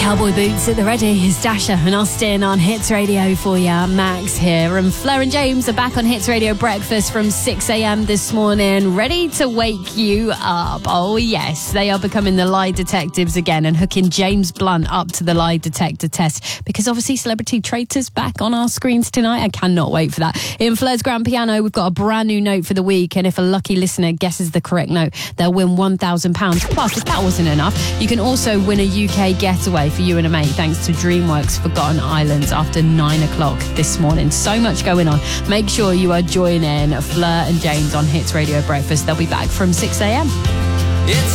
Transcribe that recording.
Cowboy boots at the ready is Dasher and Austin on Hits Radio for you. Max here, and Fleur and James are back on Hits Radio Breakfast from 6 a.m. this morning, ready to wake you up. Oh yes, they are becoming the lie detectives again and hooking James Blunt up to the lie detector test, because obviously Celebrity Traitors back on our screens tonight. I cannot wait for that. In Fleur's Grand Piano, we've got a brand new note for the week, and if a lucky listener guesses the correct note, they'll win £1,000. Plus, if that wasn't enough, you can also win a UK getaway for you and a mate, thanks to DreamWorks Forgotten Islands after 9 o'clock this morning. So much going on. Make sure you are joining Fleur and James on Hits Radio Breakfast. They'll be back from 6 a.m. It's